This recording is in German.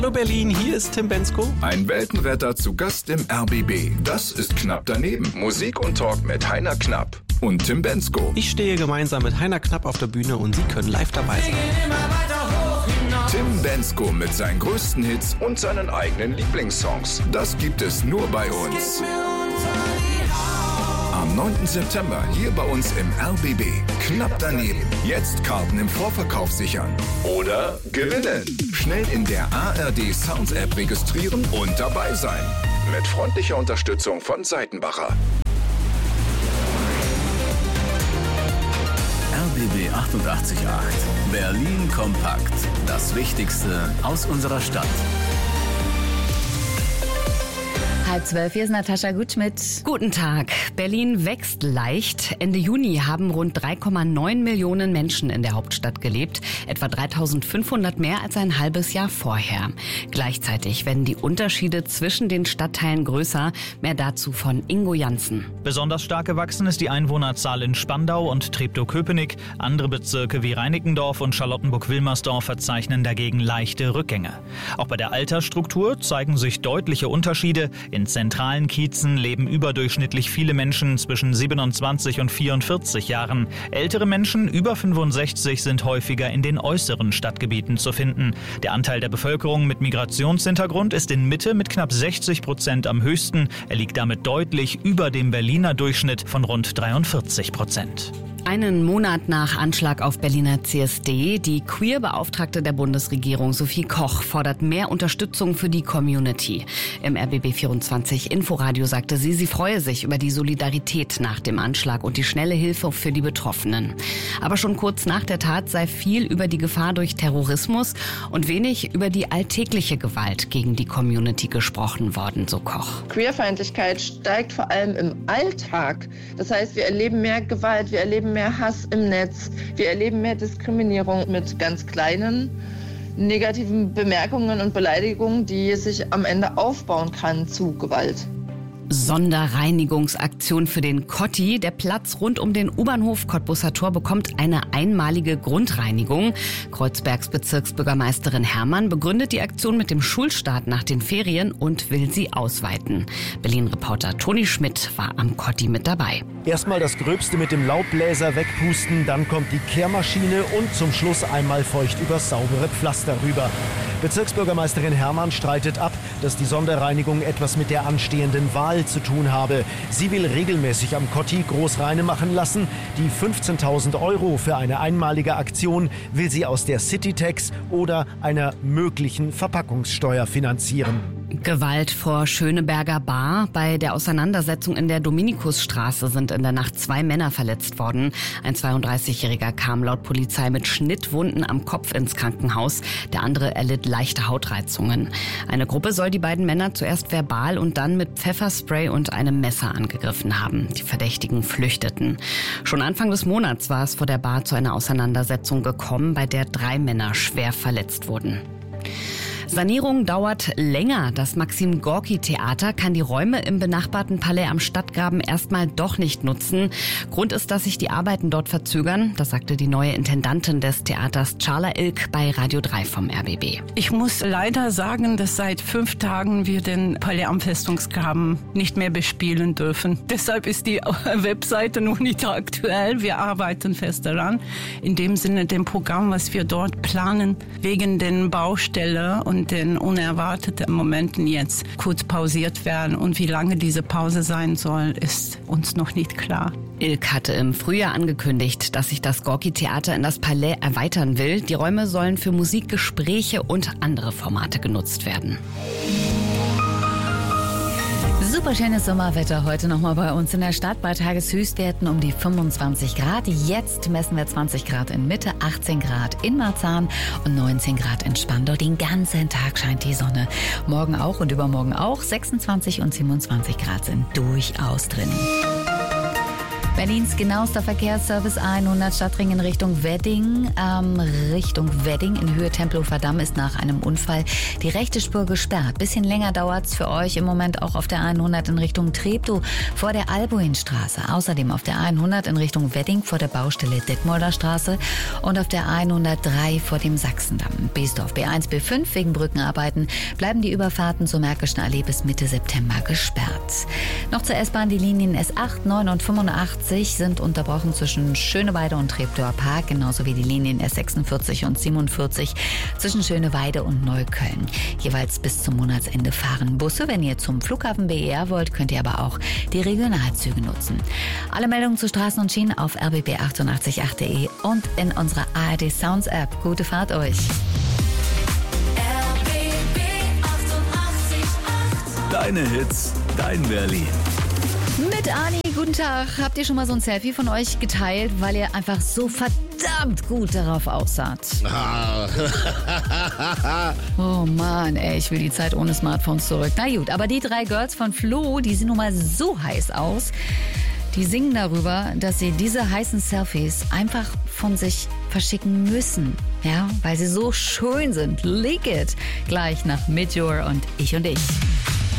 Hallo Berlin, hier ist Tim Bendzko. Ein Weltenretter zu Gast im RBB. Das ist Knapp daneben. Musik und Talk mit Heiner Knapp und Tim Bendzko. Ich stehe gemeinsam mit Heiner Knapp auf der Bühne und Sie können live dabei sein. Tim Bendzko mit seinen größten Hits und seinen eigenen Lieblingssongs. Das gibt es nur bei uns. Am 9. September hier bei uns im RBB. Knapp daneben. Jetzt Karten im Vorverkauf sichern. Oder gewinnen. Schnell in der ARD Sounds App registrieren und dabei sein. Mit freundlicher Unterstützung von Seitenbacher. RBB 88.8. Berlin kompakt. Das Wichtigste aus unserer Stadt. 11:30, hier ist Natascha Gutschmidt. Guten Tag. Berlin wächst leicht. Ende Juni haben rund 3,9 Millionen Menschen in der Hauptstadt gelebt. Etwa 3.500 mehr als ein halbes Jahr vorher. Gleichzeitig werden die Unterschiede zwischen den Stadtteilen größer. Mehr dazu von Ingo Janssen. Besonders stark gewachsen ist die Einwohnerzahl in Spandau und Treptow-Köpenick. Andere Bezirke wie Reinickendorf und Charlottenburg-Wilmersdorf verzeichnen dagegen leichte Rückgänge. Auch bei der Altersstruktur zeigen sich deutliche Unterschiede. In zentralen Kiezen leben überdurchschnittlich viele Menschen zwischen 27 und 44 Jahren. Ältere Menschen über 65 sind häufiger in den äußeren Stadtgebieten zu finden. Der Anteil der Bevölkerung mit Migrationshintergrund ist in Mitte mit knapp 60% am höchsten. Er liegt damit deutlich über dem Berliner Durchschnitt von rund 43%. Einen Monat nach Anschlag auf Berliner CSD, die Queer-Beauftragte der Bundesregierung Sophie Koch fordert mehr Unterstützung für die Community. Im RBB24 Inforadio sagte sie freue sich über die Solidarität nach dem Anschlag und die schnelle Hilfe für die Betroffenen. Aber schon kurz nach der Tat sei viel über die Gefahr durch Terrorismus und wenig über die alltägliche Gewalt gegen die Community gesprochen worden, so Koch. Queerfeindlichkeit steigt vor allem im Alltag. Das heißt, wir erleben mehr Gewalt, wir erleben mehr Hass im Netz, wir erleben mehr Diskriminierung mit ganz kleinen negativen Bemerkungen und Beleidigungen, die sich am Ende aufbauen kann zu Gewalt. Sonderreinigungsaktion für den Kotti. Der Platz rund um den U-Bahnhof Cottbusser Tor bekommt eine einmalige Grundreinigung. Kreuzbergs Bezirksbürgermeisterin Herrmann begründet die Aktion mit dem Schulstart nach den Ferien und will sie ausweiten. Berlin-Reporter Toni Schmidt war am Kotti mit dabei. Erstmal das Gröbste mit dem Laubbläser wegpusten, dann kommt die Kehrmaschine und zum Schluss einmal feucht übers saubere Pflaster rüber. Bezirksbürgermeisterin Herrmann streitet ab, dass die Sonderreinigung etwas mit der anstehenden Wahl zu tun habe. Sie will regelmäßig am Kotti Großreine machen lassen. Die 15.000 € für eine einmalige Aktion will sie aus der Citytax oder einer möglichen Verpackungssteuer finanzieren. Gewalt vor Schöneberger Bar. Bei der Auseinandersetzung in der Dominikusstraße sind in der Nacht 2 Männer verletzt worden. Ein 32-Jähriger kam laut Polizei mit Schnittwunden am Kopf ins Krankenhaus. Der andere erlitt leichte Hautreizungen. Eine Gruppe soll die beiden Männer zuerst verbal und dann mit Pfefferspray und einem Messer angegriffen haben. Die Verdächtigen flüchteten. Schon Anfang des Monats war es vor der Bar zu einer Auseinandersetzung gekommen, bei der 3 Männer schwer verletzt wurden. Sanierung dauert länger. Das Maxim-Gorki-Theater kann die Räume im benachbarten Palais am Stadtgraben erstmal doch nicht nutzen. Grund ist, dass sich die Arbeiten dort verzögern. Das sagte die neue Intendantin des Theaters Charla Ilk bei Radio 3 vom RBB. Ich muss leider sagen, dass seit 5 Tagen wir den Palais am Festungsgraben nicht mehr bespielen dürfen. Deshalb ist die Webseite noch nicht aktuell. Wir arbeiten fest daran. In dem Sinne, dem Programm, was wir dort planen, wegen den Baustellen und den unerwarteten Momenten jetzt kurz pausiert werden. Und wie lange diese Pause sein soll, ist uns noch nicht klar. Ilk hatte im Frühjahr angekündigt, dass sich das Gorki-Theater in das Palais erweitern will. Die Räume sollen für Musik, Gespräche und andere Formate genutzt werden. Super schönes Sommerwetter heute nochmal bei uns in der Stadt bei Tageshöchstwerten um die 25 Grad. Jetzt messen wir 20 Grad in Mitte, 18 Grad in Marzahn und 19 Grad in Spandau. Den ganzen Tag scheint die Sonne. Morgen auch und übermorgen auch. 26 und 27 Grad sind durchaus drin. Berlins genauester Verkehrsservice A100 Stadtring in Richtung Wedding. In Höhe Tempelhofer Damm ist nach einem Unfall die rechte Spur gesperrt. Bisschen länger dauert es für euch im Moment auch auf der A100 in Richtung Treptow vor der Albuinstraße. Außerdem auf der A100 in Richtung Wedding vor der Baustelle Detmolder Straße und auf der A103 vor dem Sachsendamm. Biesdorf B1, B5 wegen Brückenarbeiten bleiben die Überfahrten zur Märkischen Allee bis Mitte September gesperrt. Noch zur S-Bahn, die Linien S8, 9 und 85 sind unterbrochen zwischen Schöneweide und Treptower Park, genauso wie die Linien S46 und 47 zwischen Schöneweide und Neukölln. Jeweils bis zum Monatsende fahren Busse. Wenn ihr zum Flughafen BER wollt, könnt ihr aber auch die Regionalzüge nutzen. Alle Meldungen zu Straßen und Schienen auf rbb888.de und in unserer ARD Sounds App. Gute Fahrt euch! Deine Hits, dein Berlin. Mit Ani, guten Tag. Habt ihr schon mal so ein Selfie von euch geteilt, weil ihr einfach so verdammt gut darauf aussaht? Oh Mann, ey, ich will die Zeit ohne Smartphones zurück. Na gut, aber die 3 Girls von Flo, die sehen nun mal so heiß aus. Die singen darüber, dass sie diese heißen Selfies einfach von sich verschicken müssen. Ja, weil sie so schön sind. Leak It. Gleich nach Meteor und Ich und Ich.